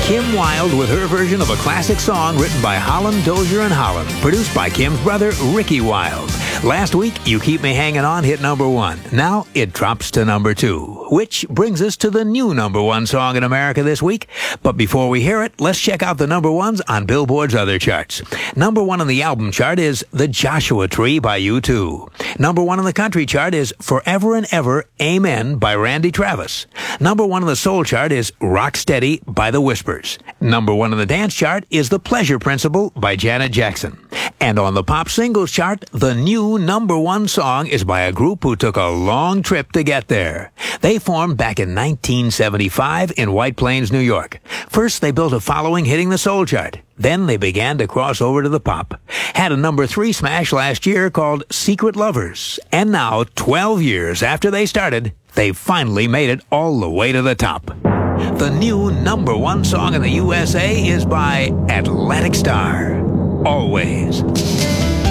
Kim Wilde with her version of a classic song written by Holland, Dozier, and Holland, produced by Kim's brother, Ricky Wilde. Last week, You Keep Me Hanging On hit number 1. Now it drops to number 2, which brings us to the new number 1 song in America this week. But before we hear it, let's check out the number 1s on Billboard's other charts. Number 1 on the album chart is The Joshua Tree by U2. Number 1 on the country chart is Forever and Ever, Amen by Randy Travis. Number 1 on the soul chart is Rock Steady by The Whispers. Number 1 on the dance chart is The Pleasure Principle by Janet Jackson. And on the pop singles chart, the new number 1 song is by a group who took a long trip to get there. They formed back in 1975 in White Plains, New York. First, they built a following hitting the soul chart. Then they began to cross over to the pop. Had a number 3 smash last year called Secret Lovers. And now, 12 years after they started, they finally made it all the way to the top. The new number 1 song in the USA is by Atlantic Starr. Always.